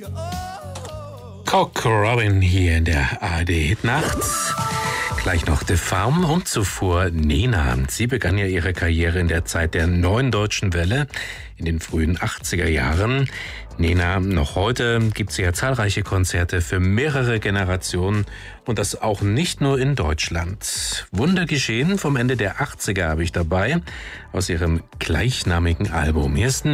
Cock Robin hier in der ARD-Hitnacht. Gleich noch The Farm und zuvor Nena. Sie begann ja ihre Karriere in der Zeit der Neuen Deutschen Welle in den frühen 80er Jahren. Nena, noch heute gibt sie ja zahlreiche Konzerte für mehrere Generationen und das auch nicht nur in Deutschland. Wunder geschehen vom Ende der 80er habe ich dabei aus ihrem gleichnamigen Album. Hier ist